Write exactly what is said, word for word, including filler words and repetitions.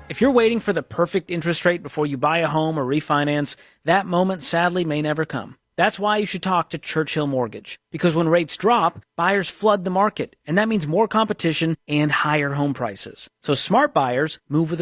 If you're waiting for the perfect interest rate before you buy a home or refinance, that moment sadly may never come. That's why you should talk to Churchill Mortgage. Because when rates drop, buyers flood the market, and that means more competition and higher home prices. So smart buyers move with